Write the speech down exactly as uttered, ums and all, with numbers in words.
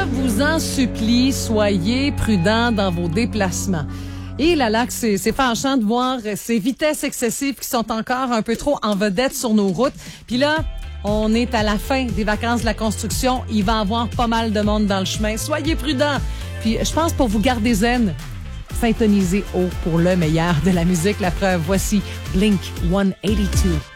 Je vous en supplie, soyez prudents dans vos déplacements. Et là, là, c'est, c'est fâchant de voir ces vitesses excessives qui sont encore un peu trop en vedette sur nos routes. Puis là, on est à la fin des vacances de la construction. Il va y avoir pas mal de monde dans le chemin. Soyez prudents. Puis je pense pour vous garder zen, syntonisez haut pour le meilleur de la musique. La preuve, voici Blink cent quatre-vingt-deux.